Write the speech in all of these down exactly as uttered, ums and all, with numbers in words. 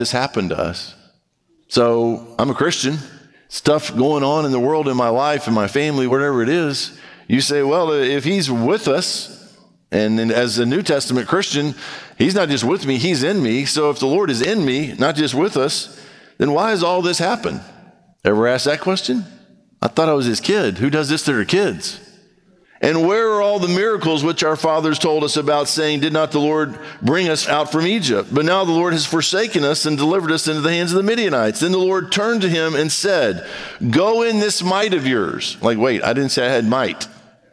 this happened to us. So I'm a Christian. Stuff going on in the world, in my life, in my family, whatever it is. You say, well, if he's with us, and then as a New Testament Christian, he's not just with me, he's in me. So if the Lord is in me, not just with us, then why has all this happened? Ever asked that question? I thought I was his kid. Who does this to their kids? And where are all the miracles which our fathers told us about, saying, did not the Lord bring us out from Egypt? But now the Lord has forsaken us and delivered us into the hands of the Midianites. Then the Lord turned to him and said, go in this might of yours. Like, wait, I didn't say I had might.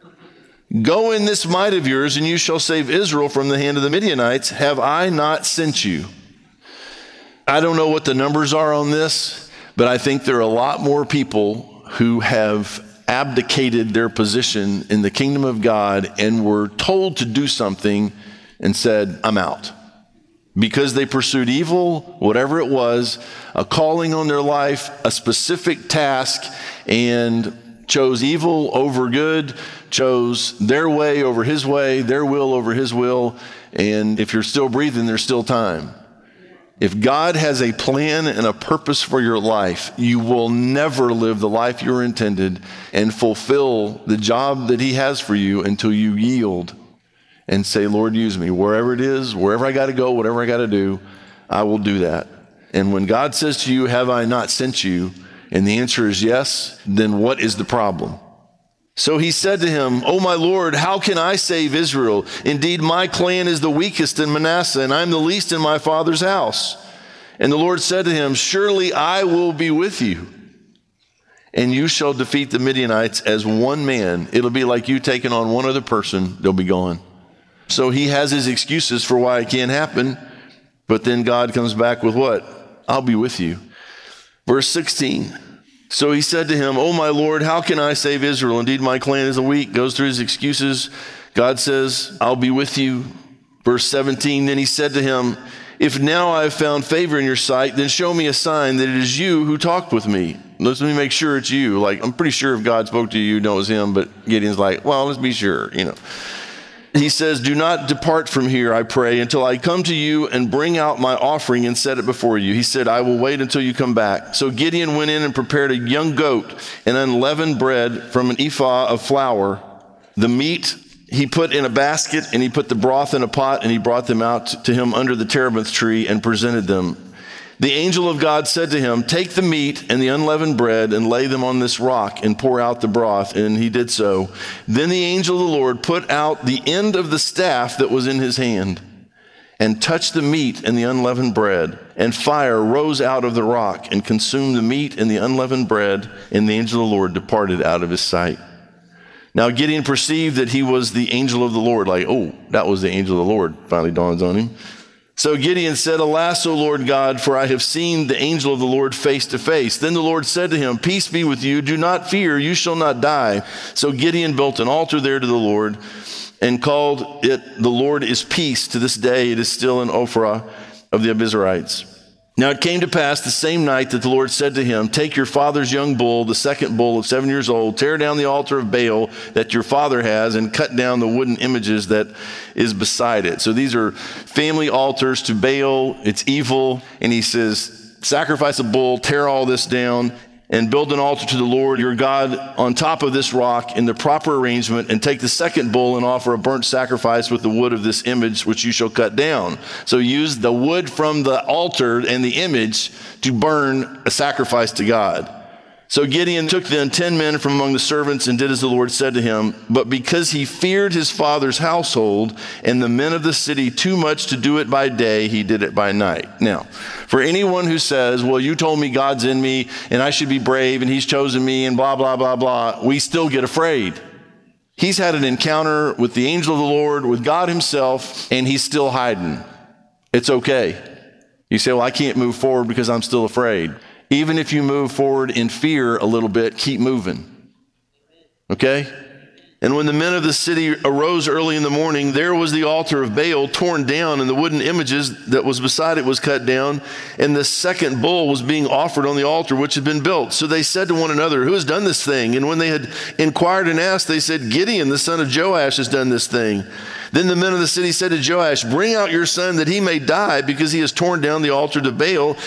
Go in this might of yours, and you shall save Israel from the hand of the Midianites. Have I not sent you? I don't know what the numbers are on this, but I think there are a lot more people who have abdicated their position in the kingdom of God and were told to do something and said, I'm out. Because they pursued evil, whatever it was, a calling on their life, a specific task, and chose evil over good, chose their way over his way, their will over his will, and if you're still breathing, there's still time. If God has a plan and a purpose for your life, you will never live the life you're intended and fulfill the job that he has for you until you yield and say, Lord, use me. Wherever it is, wherever I got to go, whatever I got to do, I will do that. And when God says to you, have I not sent you? And the answer is yes, then what is the problem? So he said to him, O my Lord, how can I save Israel? Indeed, my clan is the weakest in Manasseh, and I'm the least in my father's house. And the Lord said to him, surely I will be with you, and you shall defeat the Midianites as one man. It'll be like you taking on one other person, they'll be gone. So he has his excuses for why it can't happen, but then God comes back with what? I'll be with you. Verse sixteen. So he said to him, O my Lord, how can I save Israel? Indeed, my clan is weak. Goes through his excuses. God says, I'll be with you. Verse seventeen, then he said to him, if now I have found favor in your sight, then show me a sign that it is you who talked with me. Let me make sure it's you. Like, I'm pretty sure if God spoke to you, you know it was him, but Gideon's like, well, let's be sure, you know. He says, do not depart from here, I pray, until I come to you and bring out my offering and set it before you. He said, I will wait until you come back. So Gideon went in and prepared a young goat and unleavened bread from an ephah of flour. The meat he put in a basket, and he put the broth in a pot, and he brought them out to him under the terebinth tree and presented them. The angel of God said to him, take the meat and the unleavened bread and lay them on this rock and pour out the broth. And he did so. Then the angel of the Lord put out the end of the staff that was in his hand and touched the meat and the unleavened bread. And fire rose out of the rock and consumed the meat and the unleavened bread. And the angel of the Lord departed out of his sight. Now Gideon perceived that he was the angel of the Lord. Like, oh, that was the angel of the Lord. Finally dawns on him. So Gideon said, alas, O Lord God, for I have seen the angel of the Lord face to face. Then the Lord said to him, peace be with you. Do not fear. You shall not die. So Gideon built an altar there to the Lord and called it, the Lord is peace. To this day it is still in Ophrah of the Abiezrites. Now it came to pass the same night that the Lord said to him, take your father's young bull, the second bull of seven years old, tear down the altar of Baal that your father has, and cut down the wooden images that is beside it. So these are family altars to Baal. It's evil. And he says, sacrifice a bull, tear all this down, and build an altar to the Lord your God on top of this rock in the proper arrangement, and take the second bull and offer a burnt sacrifice with the wood of this image which you shall cut down. So use the wood from the altar and the image to burn a sacrifice to God. So Gideon took then ten men from among the servants and did as the Lord said to him. But because he feared his father's household and the men of the city too much to do it by day, he did it by night. Now, for anyone who says, well, you told me God's in me and I should be brave and he's chosen me and blah, blah, blah, blah, we still get afraid. He's had an encounter with the angel of the Lord, with God himself, and he's still hiding. It's okay. You say, well, I can't move forward because I'm still afraid. Even if you move forward in fear a little bit, keep moving. Okay? And when the men of the city arose early in the morning, there was the altar of Baal torn down, and the wooden images that was beside it was cut down, and the second bull was being offered on the altar which had been built. So they said to one another, who has done this thing? And when they had inquired and asked, they said, Gideon, the son of Joash, has done this thing. Then the men of the city said to Joash, bring out your son that he may die, because he has torn down the altar to Baal.